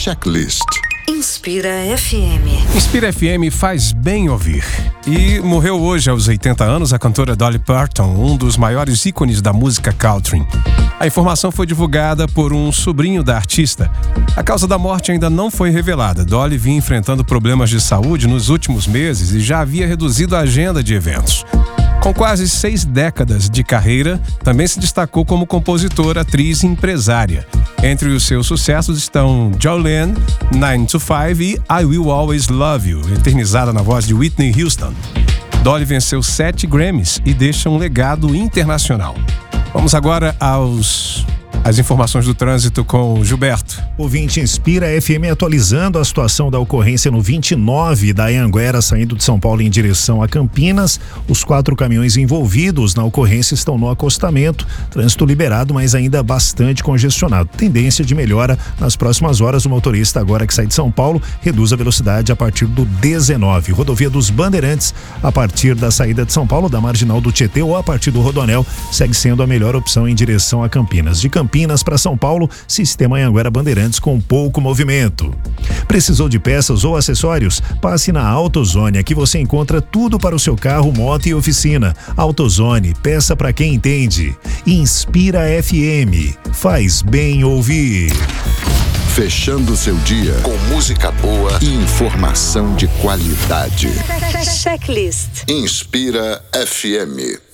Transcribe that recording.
Checklist. Inspira FM. Inspira FM faz bem ouvir. E morreu hoje, aos 80 anos, a cantora Dolly Parton, um dos maiores ícones da música country. A informação foi divulgada por um sobrinho da artista. A causa da morte ainda não foi revelada. Dolly vinha enfrentando problemas de saúde nos últimos meses e já havia reduzido a agenda de eventos. Com quase 6 décadas de carreira, também se destacou como compositora, atriz e empresária. Entre os seus sucessos estão Jolene, 9 to 5 e I Will Always Love You, eternizada na voz de Whitney Houston. Dolly venceu 7 Grammys e deixa um legado internacional. Vamos agora às informações do trânsito com o Gilberto. Ouvinte Inspira FM atualizando a situação da ocorrência no 29 da Anhanguera, saindo de São Paulo em direção a Campinas. Os 4 caminhões envolvidos na ocorrência estão no acostamento. Trânsito liberado, mas ainda bastante congestionado. Tendência de melhora nas próximas horas. O motorista agora que sai de São Paulo reduz a velocidade a partir do 19. Rodovia dos Bandeirantes, a partir da saída de São Paulo, da Marginal do Tietê ou a partir do Rodoanel, segue sendo a melhor opção em direção a Campinas. De Campinas para São Paulo, sistema Anhanguera Bandeirantes com pouco movimento. Precisou de peças ou acessórios? Passe na AutoZone. Aqui você encontra tudo para o seu carro, moto e oficina. AutoZone, peça para quem entende. Inspira FM, faz bem ouvir. Fechando seu dia com música boa e informação de qualidade. Checklist. Inspira FM.